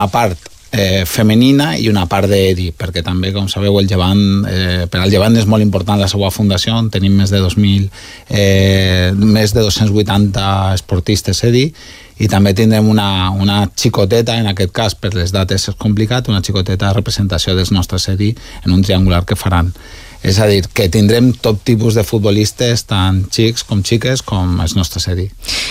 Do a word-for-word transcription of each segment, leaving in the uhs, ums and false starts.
a part eh, femenina i una part d'Edi, perquè també, com sabeu, el Llevant, eh, per al Llevant és molt important la seva fundació, tenim més de dos mil, eh, més de dos-cents vuitanta esportistes Edi, i també tindrem una, una xicoteta, en aquest cas per les dates és complicat, una xicoteta de representació dels nostres Edi en un triangular que faran. És a dir, que tindrem tot tipus de futbolistes, tant xics com xiques, com els nostres Edi.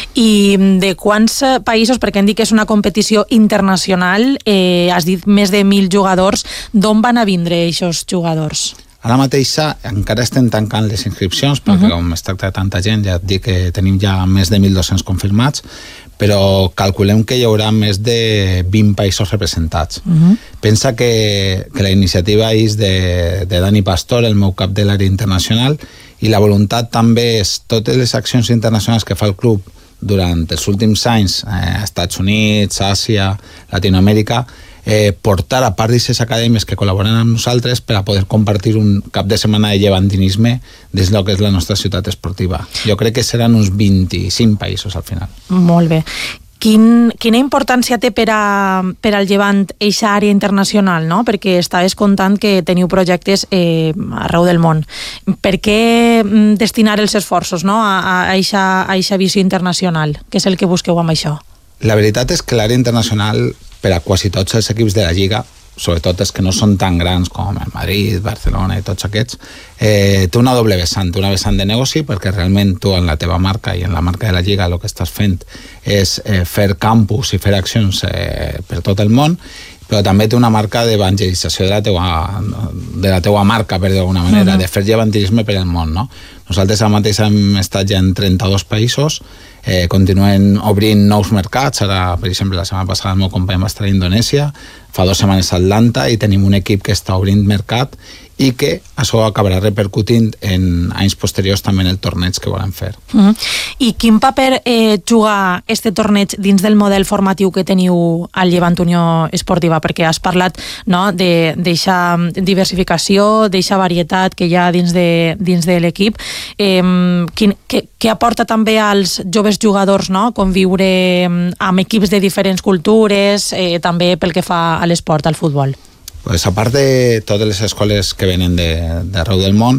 I de quants països, perquè hem dit que és una competició internacional, eh, has dit més de mil jugadors, d'on van a vindre aquests jugadors? Ara mateixa encara estem tancant les inscripcions, perquè uh-huh. com es tracta de tanta gent, ja et dic que tenim ja més de mil dos-cents confirmats, però calculem que hi haurà més de vint països representats. Uh-huh. Pensa que, que la iniciativa és de, de Dani Pastor, el meu cap de l'àrea internacional, i la voluntat també és totes les accions internacionals que fa el club durant els últims anys, eh, Estats Units, Àsia, Latinoamèrica, eh, portar a part d'aquestes acadèmies que col·laboren amb nosaltres per a poder compartir un cap de setmana de llevantinisme des del que és la nostra ciutat esportiva. Jo crec que seran uns vint-i-cinc països al final. Molt bé. Quin, quina importància té per, a, per al Llevant eixa àrea internacional, no? Perquè estaves contant que teniu projectes eh, arreu del món. Per què destinar els esforços, no? a, a, eixa, a eixa visió internacional? Què és el que busqueu amb això? La veritat és que l'àrea internacional, per a quasi tots els equips de la Lliga, sobretot els que no són tan grans com el Madrid, Barcelona i tots aquests, eh, té una doble vessant, una vessant de negoci, perquè realment tu en la teva marca i en la marca de la Lliga el que estàs fent és eh, fer campus i fer accions eh, per tot el món, però també té una marca d'evangelització de la teua, de la teua marca, per d'alguna manera, uh-huh. de fer llevantinisme per el món, no? Nosaltres ara mateix hem estat ja en trenta-dos països, eh, continuem obrint nous mercats, ara, per exemple, la setmana passada el meu company va estar a Indonèsia, fa dues setmanes a Atlanta, i tenim un equip que està obrint mercat i que això acabarà repercutint en anys posteriors també en el torneig que volem fer. Uh-huh. I quin paper eh, juga este torneig dins del model formatiu que teniu al Llevant Unió Esportiva? Perquè has parlat, no, d'eixa diversificació, d'eixa varietat que hi ha dins de, dins de l'equip. Eh, quin, què, què aporta també als joves jugadors, no, conviure amb equips de diferents cultures, eh, també pel que fa a l'esport, al futbol? Pues a part de totes les escoles que venen d'arreu de, del món,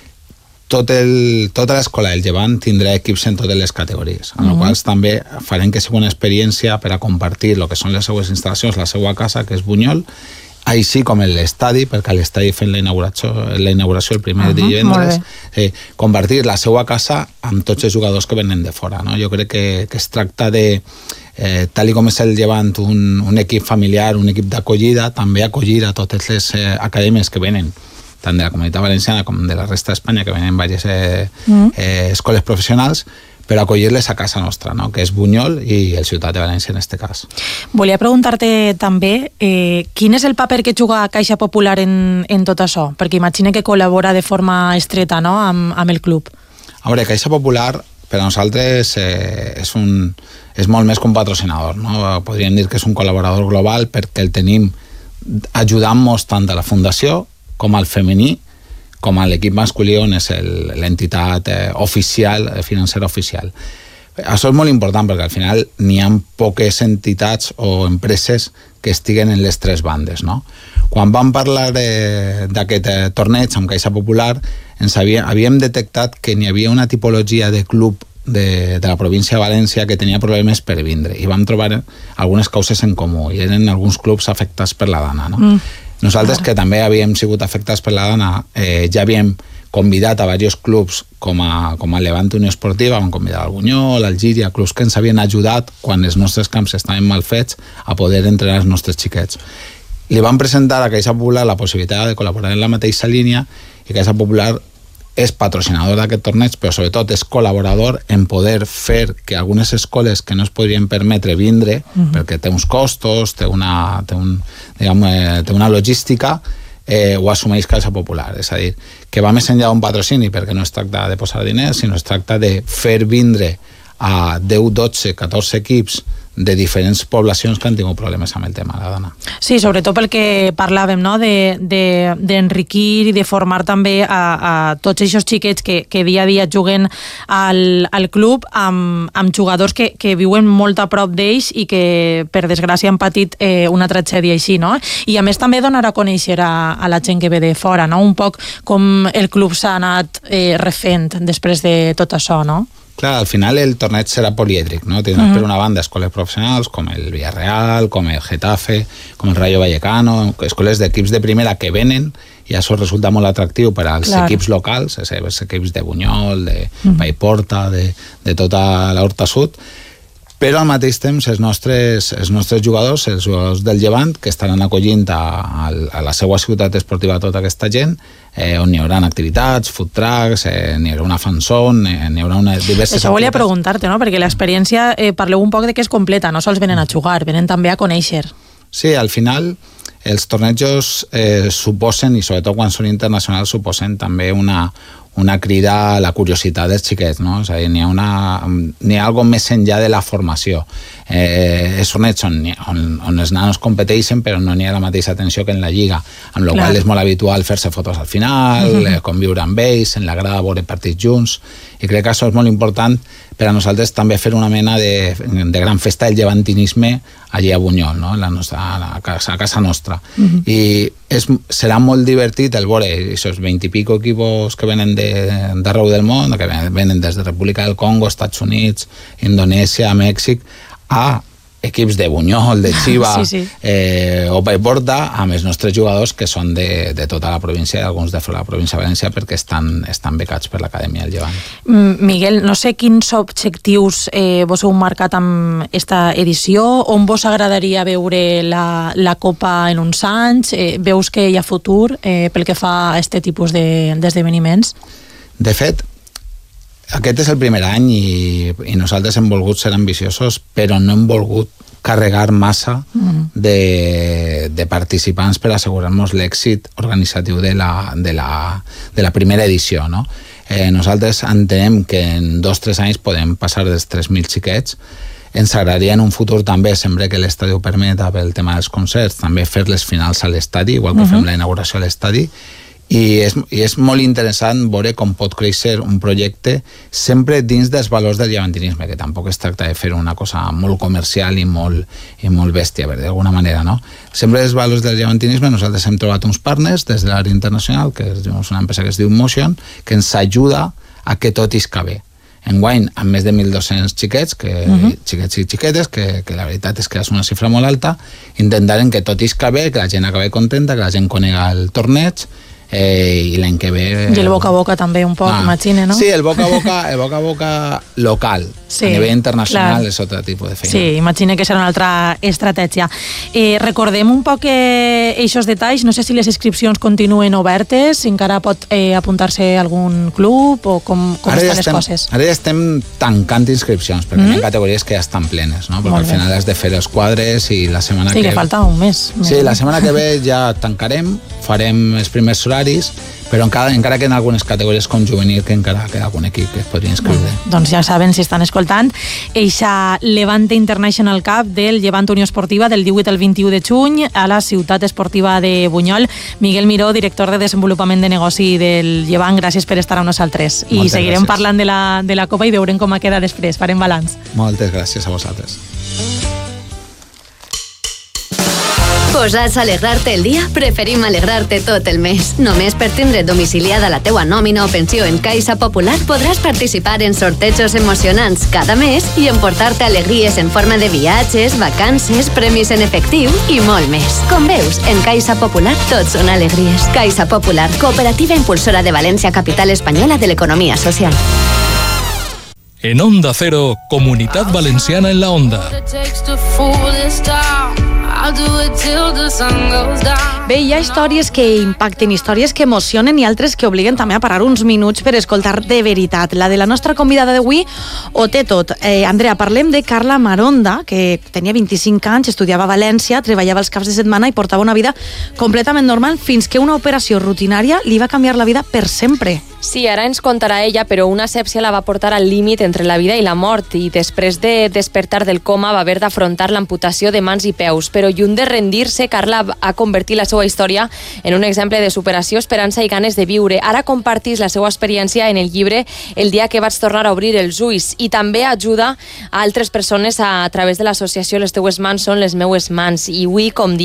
tot el, tota l'escola del Llevant tindrà equips en totes les categories, amb uh-huh. la qual també farem que sigui una experiència per a compartir el que són les seues instal·lacions, la seva casa, que és Bunyol, així com l'estadi, perquè a l'estadi fent la inauguració, la inauguració el primer uh-huh, divendres, eh, compartir la seva casa amb tots els jugadors que venen de fora, no? Jo crec que, que es tracta de, eh, tal com és el Llevant, un, un equip familiar, un equip d'acollida, també acollir a totes les eh, acadèmies que venen, tant de la Comunitat Valenciana com de la resta d'Espanya, que venen diverses eh, uh-huh. eh, escoles professionals, per acollir-les a casa nostra, no? Que és Bunyol i el Ciutat de València en aquest cas. Volia preguntar-te també eh, quin és el paper que juga Caixa Popular en, en tot això, perquè imagine que col·labora de forma estreta, no, amb, amb el club. A veure, Caixa Popular per a nosaltres eh, és, un, és molt més que un patrocinador, no? Podríem dir que és un col·laborador global perquè el tenim ajudant-nos tant a la fundació com al femení, com a l'equip masculí on és l'entitat eh, oficial, financera oficial. Això és molt important perquè al final n'hi ha poques entitats o empreses que estiguen en les tres bandes, no? Quan vam parlar d'aquest eh, torneig amb Caixa Popular, ens havia, havíem detectat que n'hi havia una tipologia de club de, de la província de València que tenia problemes per vindre i vam trobar algunes causes en comú i eren alguns clubs afectats per la dana, no? Mm. Nosaltres, que també havíem sigut afectats per la dana, eh, ja havíem convidat a diversos clubs com a, com a Llevant Unió Esportiva, vam convidar al Bunyol, al Llíria, clubs que ens havien ajudat quan els nostres camps estaven mal fets a poder entrenar els nostres xiquets. Li vam presentar a Caixa Popular la possibilitat de col·laborar en la mateixa línia i Caixa Popular és patrocinador d'aquest torneig, però sobretot és col·laborador en poder fer que algunes escoles que no es podrien permetre vindre, uh-huh. perquè té uns costos, té una, té un, diguem, eh, té una logística, eh, ho assumeix Caixa Popular. És a dir, que va més enllà d'un patrocini, perquè no es tracta de posar diners, sinó es tracta de fer vindre a deu, dotze, catorze equips de diferents poblacions que han tingut problemes amb el tema de la dona. Sí, sobretot pel que parlàvem, no? d'enriquir de, de, i de formar també a, a tots aquests xiquets que, que dia a dia juguen al, al club amb, amb jugadors que, que viuen molt a prop d'ells i que, per desgràcia, han patit eh, una tragèdia així, no? I a més també donar a conèixer a, a la gent que ve de fora, no? Un poc com el club s'ha anat eh, refent després de tot això, no? Clar, al final el torneig serà polièdric, no? Tindràs uh-huh. per una banda escoles professionals com el Villarreal, com el Getafe, com el Rayo Vallecano, escoles d'equips de primera que venen i això resulta molt atractiu per als Clar. equips locals, els equips de Bunyol, de uh-huh. Paiporta, de, de tota l'Horta Sud, però al mateix temps els nostres, els nostres jugadors, els jugadors del Llevant, que estaran acollint a, a, a la seva ciutat esportiva tota aquesta gent, eh, on hi haurà activitats, food trucks, eh, n'hi haurà una fanzone, eh, n'hi haurà una diverses Això volia preguntar-te, no? Perquè l'experiència, eh, parleu un poc de que és completa, no sols venen a jugar, venen també a conèixer. Sí, al final els tornejos eh, suposen, i sobretot quan són internacionals, suposen també una, una crida a la curiositat dels xiquets, no? És a dir, n'hi ha, una, n'hi ha algo més enllà de la formació. Eh, és torneig on, on, on els nanos competeixen, però no n'hi ha la mateixa atenció que en la lliga, amb la qual és molt habitual fer-se fotos al final, uh-huh. eh, conviure amb ells, en la grada veure partits junts, i crec que això és molt important per a nosaltres també fer una mena de, de gran festa del llevantinisme allí a Bunyol, no? la nostra, a, casa, a casa nostra. Uh-huh. I és, serà molt divertit el veure aquests vint i pico equipos que venen d'arreu de, del món, que venen des de República del Congo, Estats Units, Indonèsia, Mèxic, a equips de Bunyol, de Xiva, sí, sí. Eh, o Paiporta, amb els nostres jugadors que són de, de tota la província, alguns de la província de València, perquè estan, estan becats per l'Acadèmia del Llevant. Miguel, no sé quins objectius eh, vos heu marcat amb esta edició, on vos agradaria veure la, la Copa en uns anys, eh, veus que hi ha futur eh, pel que fa a aquest tipus d'esdeveniments? De, de fet, aquest és el primer any i, i nosaltres hem volgut ser ambiciosos, però no hem volgut carregar massa mm. de, de participants per assegurar-nos l'èxit organitzatiu de la, de la, de la primera edició, no? Eh, nosaltres entenem que en dos o tres anys podem passar dels tres mil xiquets. Ens agradaria en un futur també, sempre que l'estadi ho permeta pel tema dels concerts, també fer les finals a l'estadi, igual que uh-huh. fem la inauguració a l'estadi. I és, i és molt interessant veure com pot créixer un projecte sempre dins dels valors del llevantinisme, que tampoc es tracta de fer una cosa molt comercial i molt, i molt bèstia, d'alguna manera, no? Sempre els valors del llevantinisme, nosaltres hem trobat uns partners des de l'àrea internacional, que és una empresa que es diu Motion, que ens ajuda a que tot isca bé. Enguany, amb més de mil dos-cents xiquets, que, uh-huh. xiquets i xiquetes, que, que la veritat és que és una xifra molt alta, intentarem que tot isca bé, que la gent acabi contenta, que la gent conega el torneig, Eh, i l'any que ve... I el boca a boca també un poc, ah, imagine, no? Sí, el boca a boca, el boca a boca local. Sí, a nivell internacional clar. És altre tipus de feina. Sí, imagine que serà una altra estratègia. Eh, recordem un poc eh, eixos detalls, no sé si les inscripcions continuen obertes, si encara pot eh, apuntar-se a algun club o com, com ara estan ja les estem, coses? Ara ja estem tancant inscripcions, perquè mm-hmm. hi ha categories que ja estan plenes, no? Perquè al final has de fer els quadres i la setmana sí, que... Sí, que falta un mes. Sí, la setmana que ve ja tancarem, farem els primers horaris, però encara, encara que en algunes categories com juvenil que encara queda algun equip que es podria inscriure. Bueno, doncs ja saben, si estan escoltant, eixa Levante International Cup del Llevant Unió Esportiva del divuit al vint-i-u de juny a la ciutat esportiva de Bunyol. Miguel Miró, director de desenvolupament de negoci del Llevant, gràcies per estar amb nosaltres. I Moltes seguirem gràcies. parlant de la, de la Copa i veurem com queda després, farem balanç. Moltes gràcies a vosaltres. Posats a alegrar-te el dia, preferim alegrar-te tot el mes. Només per tindre domiciliada la teua nòmina o pensió en Caixa Popular podràs participar en sortejos emocionants cada mes i emportar-te alegries en forma de viatges, vacances, premis en efectiu i molt més. Com veus, en Caixa Popular tot són alegries. Caixa Popular, cooperativa impulsora de València, capital espanyola de l'economia social. En Onda Cero, Comunitat Valenciana en la Onda. I'll do it Bé, hi ha històries que impacten, històries que emocionen i altres que obliguen també a parar uns minuts per escoltar de veritat. La de la nostra convidada d'avui ho té tot. Eh, Andrea, parlem de Carla Maronda, que tenia vint-i-cinc anys, estudiava a València, treballava els caps de setmana i portava una vida completament normal fins que una operació rutinària li va canviar la vida per sempre. Sí, ara ens contarà ella, però una asèpsia la va portar al límit entre la vida i la mort i després de despertar del coma va haver d'afrontar l'amputació de mans i peus. Però lluny de rendir-se, Carla ha convertit la seva història en un exemple de superació, esperança i ganes de viure. Ara compartís la seva experiència en el llibre El dia que vaig tornar a obrir els ulls i també ajuda a altres persones a, a través de l'associació Les teues mans són les meues mans. I avui, com